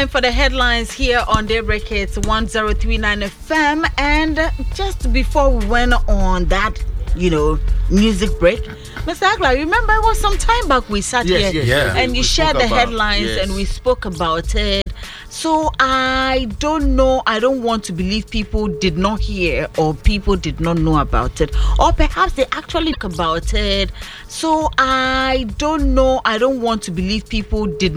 Time for the headlines here on Daybreak Hits 1039 FM. And just before we went on that, music break, Mr. Agla, remember it was some time back we sat here and you shared the headlines and we spoke about it. So I don't know. I don't want to believe people did not hear or people did not know about it. Or perhaps they actually know about it. So I don't know. I don't want to believe people did